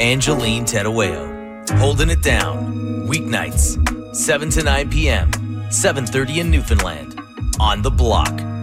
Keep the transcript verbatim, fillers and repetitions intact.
Angeline Terueo. Holding it down. Weeknights, seven to nine p m, seven thirty in Newfoundland. On the Block.